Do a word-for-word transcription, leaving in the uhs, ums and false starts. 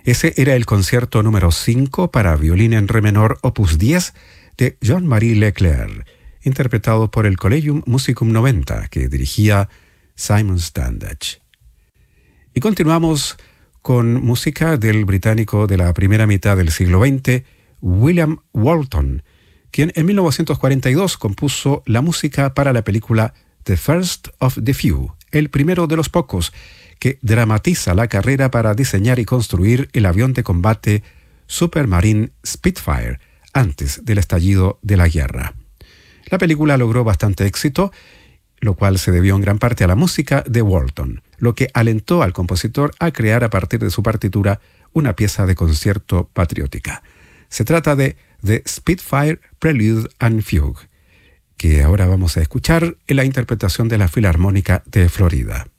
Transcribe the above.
Ese era el concierto número cinco para violín en re menor opus diez de Jean-Marie Leclerc, interpretado por el Collegium Musicum noventa, que dirigía Simon Standage. Y continuamos con música del británico de la primera mitad del siglo veinte, William Walton, quien en mil novecientos cuarenta y dos compuso la música para la película The First of the Few, el primero de los pocos, que dramatiza la carrera para diseñar y construir el avión de combate Supermarine Spitfire antes del estallido de la guerra. La película logró bastante éxito, lo cual se debió en gran parte a la música de Walton, lo que alentó al compositor a crear a partir de su partitura una pieza de concierto patriótica. Se trata de The Spitfire Prelude and Fugue, que ahora vamos a escuchar en la interpretación de la Filarmónica de Florida.